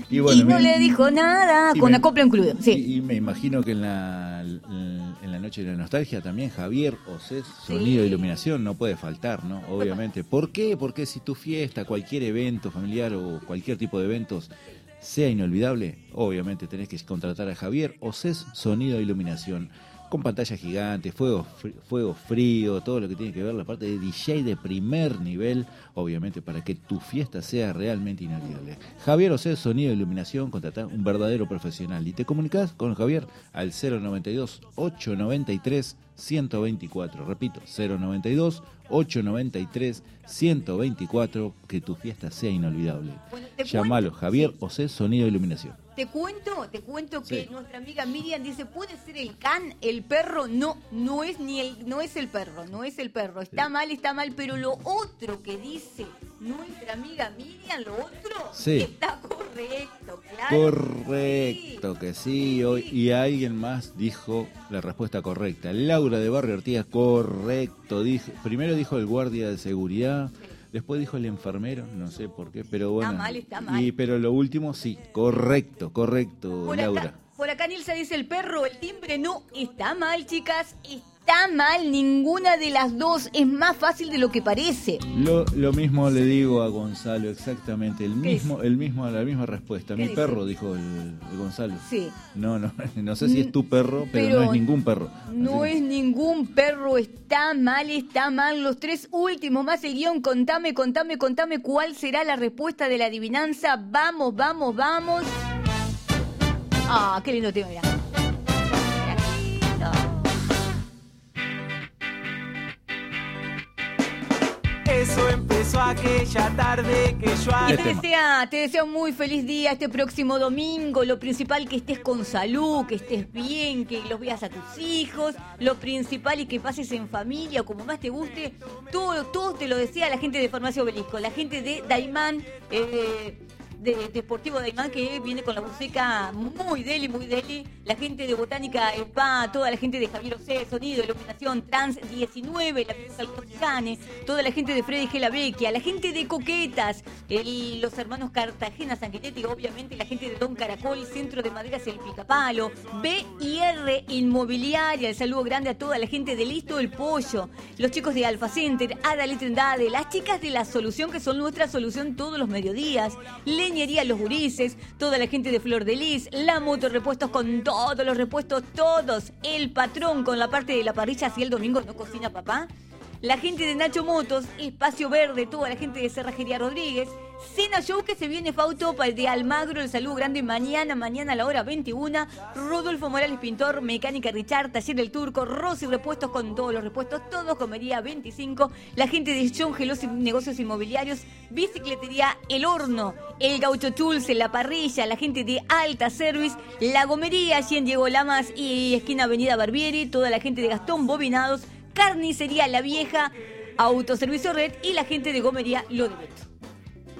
Y, bueno, y no le dijo nada, con acoplo incluido. Sí. Y me imagino que en la noche de la nostalgia también Javier Osés, sonido e iluminación, no puede faltar, ¿no? Obviamente. ¿Por qué? Porque si tu fiesta, cualquier evento familiar o cualquier tipo de eventos sea inolvidable, obviamente tenés que contratar a Javier Osés, sonido e iluminación. Con pantalla gigante, fuego frío, todo lo que tiene que ver la parte de DJ de primer nivel, obviamente para que tu fiesta sea realmente inolvidable. Javier Osés, sonido e iluminación, contratá un verdadero profesional y te comunicás con Javier al 092-893-124. Repito, 092-893-124, que tu fiesta sea inolvidable. Bueno, Llámalo, Javier Osés, sonido e iluminación. Te cuento que Sí. nuestra amiga Miriam dice, ¿puede ser el can, el perro? No es el perro. Está mal, pero lo otro que dice nuestra amiga Miriam, lo otro Sí. está correcto, claro. Correcto que sí, y alguien más dijo la respuesta correcta. Laura de Barrio Ortigas, correcto. Primero dijo el guardia de seguridad, después dijo el enfermero, no sé por qué, pero bueno. Está mal. Pero lo último sí, correcto, Laura. Por acá Nilsa dice el perro, el timbre no está mal, chicas, está mal, ninguna de las dos, es más fácil de lo que parece. Lo mismo le digo a Gonzalo, exactamente, la misma respuesta. Mi dice? perro, dijo el Gonzalo. Sí. No sé si es tu perro, pero no es ningún perro. No es ningún perro, está mal. Los tres últimos más el guión, contame cuál será la respuesta de la adivinanza. Vamos. Ah, qué lindo tema, mirá. Eso empezó aquella tarde que yo... Y te desea un muy feliz día este próximo domingo. Lo principal, que estés con salud, que estés bien, que los veas a tus hijos. Lo principal, y que pases en familia, como más te guste. Todo te lo desea la gente de Farmacia Obelisco, la gente de Daimán, de Deportivo Daimán, que viene con la música muy deli, la gente de Botánica Spa, toda la gente de Javier Osés, sonido, iluminación, Trans 19, la gente de Alcocane, toda la gente de Freddy G. La Vecchia, la gente de Coquetas, los hermanos Cartagena Sanguinetti, obviamente la gente de Don Caracol, Centro de Maderas El Picapalo, B&R Inmobiliaria, el saludo grande a toda la gente de Listo el Pollo, los chicos de Alfa Center, Adalí Trindade, las chicas de La Solución, que son nuestra solución todos los mediodías, Leñería Los Gurises, toda la gente de Flor de Lis, la Moto Repuestos con todos los repuestos, todos, el patrón con la parte de la parrilla, si el domingo no cocina papá, la gente de Nacho Motos, Espacio Verde, toda la gente de Cerrajería Rodríguez, Cena Show, que se viene Fautopa de Almagro, el saludo grande mañana a la hora 21, Rodolfo Morales Pintor, Mecánica Richard, Taller El Turco, Rosy Repuestos con todos los repuestos, todo Comería 25, la gente de John Gelosi Negocios Inmobiliarios, Bicicletería El Horno, El Gaucho Chulce, La Parrilla, la gente de Alta Service, La Gomería, allí en Diego Lamas y esquina Avenida Barbieri, toda la gente de Gastón Bobinados, Carnicería La Vieja, Autoservicio Red y la gente de Gomería Lo de Beto.